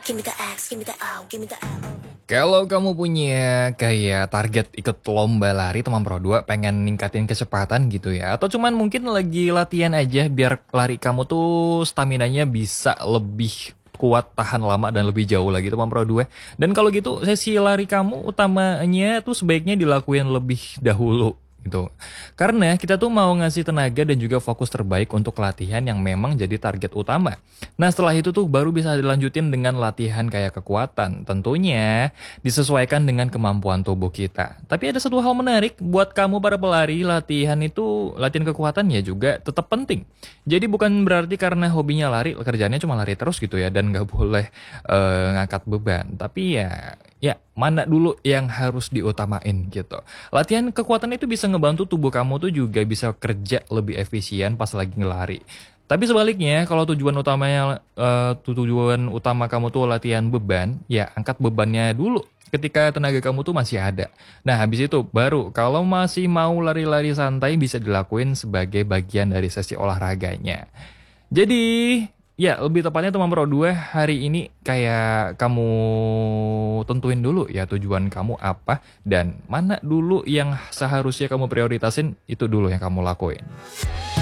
give me the X, give me the O, give me the L. Kalau kamu punya kayak target ikut lomba lari teman Pro 2 pengen ningkatin kecepatan gitu ya, atau cuman mungkin lagi latihan aja biar lari kamu tuh staminanya bisa lebih kuat, tahan lama dan lebih jauh lagi teman Pro 2. Dan kalau gitu sesi lari kamu utamanya tuh sebaiknya dilakuin lebih dahulu gitu. Karena kita tuh mau ngasih tenaga dan juga fokus terbaik untuk latihan yang memang jadi target utama. Nah, setelah itu tuh baru bisa dilanjutin dengan latihan kayak kekuatan. Tentunya disesuaikan dengan kemampuan tubuh kita. Tapi ada satu hal menarik buat kamu para pelari, latihan kekuatan ya juga tetap penting. Jadi bukan berarti karena hobinya lari, kerjanya cuma lari terus gitu ya dan nggak boleh ngangkat beban. Tapi ya mana dulu yang harus diutamain gitu. Latihan kekuatan itu bisa ngebantu tubuh kamu tuh juga bisa kerja lebih efisien pas lagi ngelari. Tapi sebaliknya, kalau tujuan utama kamu tuh latihan beban, ya angkat bebannya dulu ketika tenaga kamu tuh masih ada. Nah, habis itu baru kalau masih mau lari-lari santai bisa dilakuin sebagai bagian dari sesi olahraganya. Jadi, ya lebih tepatnya teman Pro 2 hari ini kayak kamu tentuin dulu ya tujuan kamu apa dan mana dulu yang seharusnya kamu prioritasin itu dulu yang kamu lakuin.